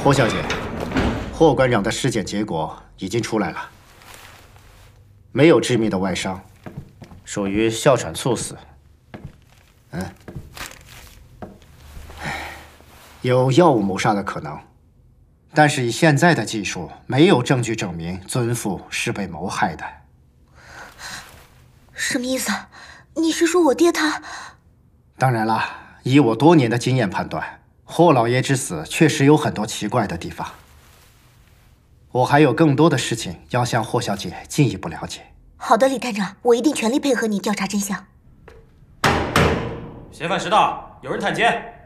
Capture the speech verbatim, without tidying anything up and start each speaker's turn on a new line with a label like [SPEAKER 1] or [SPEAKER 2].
[SPEAKER 1] 霍小姐，霍馆长的尸检结果已经出来了，没有致命的外伤，属于哮喘猝死。嗯，有药物谋杀的可能，但是以现在的技术，没有证据证明尊父是被谋害的。
[SPEAKER 2] 什么意思？你是说我爹他？
[SPEAKER 1] 当然了，以我多年的经验判断，霍老爷之死确实有很多奇怪的地方。我还有更多的事情要向霍小姐进一步了解。
[SPEAKER 2] 好的，李探长，我一定全力配合你调查真相。
[SPEAKER 3] 嫌犯迟到，有人探监。